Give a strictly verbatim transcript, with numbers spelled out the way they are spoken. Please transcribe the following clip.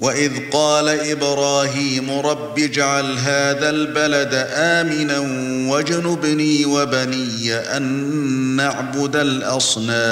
وَإِذْ قَالَ إِبْرَاهِيمُ رَبِّ اجْعَلْ هَذَا الْبَلَدَ آمِنًا وَاجْنُبْنِي وَبَنِيَّ أَن نَّعْبُدَ الْأَصْنَامَ